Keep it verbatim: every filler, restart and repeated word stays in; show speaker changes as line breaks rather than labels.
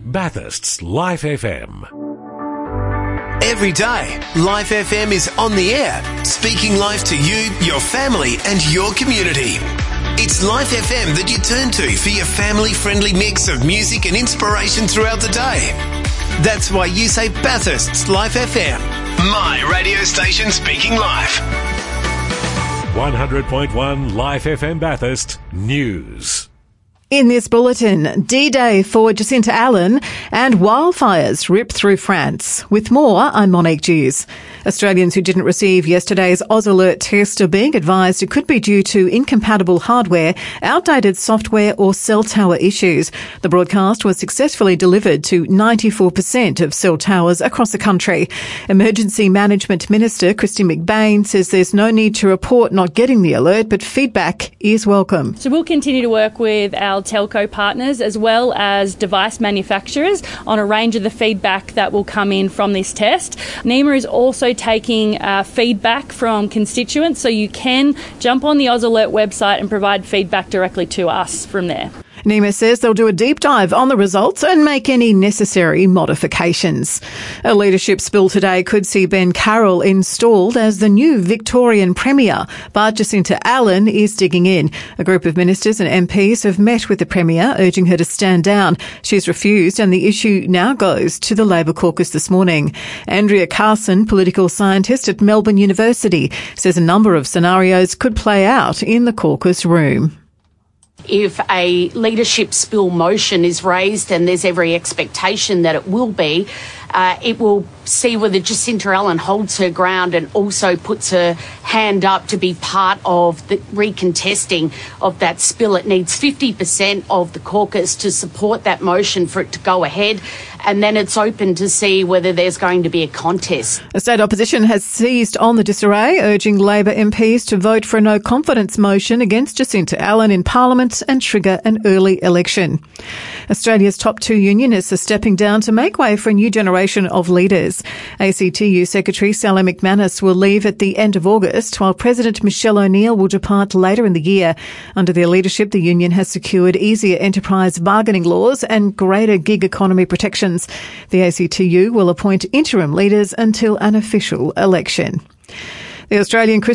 Bathurst's Life F M.
Every day, Life F M is on the air, speaking life to you, your family and your community. It's Life F M that you turn to for your family-friendly mix of music and inspiration throughout the day. That's why you say Bathurst's Life F M, my radio station speaking life.
one hundred point one Life F M Bathurst News.
In this bulletin, D-Day for Jacinta Allen and wildfires rip through France. With more, I'm Monique Dews. Australians who didn't receive yesterday's Oz Alert test are being advised it could be due to incompatible hardware, outdated software or cell tower issues. The broadcast was successfully delivered to ninety-four percent of cell towers across the country. Emergency Management Minister Kristy McBain says there's no need to report not getting the alert, but feedback is welcome.
So we'll continue to work with our telco partners as well as device manufacturers on a range of the feedback that will come in from this test. NEMA is also taking uh, feedback from constituents, so you can jump on the Oz Alert website and provide feedback directly to us from there.
NEMA says they'll do a deep dive on the results and make any necessary modifications. A leadership spill today could see Ben Carroll installed as the new Victorian Premier, but Jacinta Allen is digging in. A group of ministers and M Ps have met with the Premier, urging her to stand down. She's refused, and the issue now goes to the Labor caucus this morning. Andrea Carson, political scientist at Melbourne University, says a number of scenarios could play out in the caucus room.
If a leadership spill motion is raised, and there's every expectation that it will be, uh, it will see whether Jacinta Allen holds her ground and also puts her hand up to be part of the recontesting of that spill. It needs fifty percent of the caucus to support that motion for it to go ahead, and then it's open to see whether there's going to be a contest.
The state opposition has seized on the disarray, urging Labor M Ps to vote for a no-confidence motion against Jacinta Allen in Parliament and trigger an early election. Australia's top two unionists are stepping down to make way for a new generation of leaders. A C T U Secretary Sally McManus will leave at the end of August, while President Michelle O'Neill will depart later in the year. Under their leadership, the union has secured easier enterprise bargaining laws and greater gig economy protections. The A C T U will appoint interim leaders until an official election. The Australian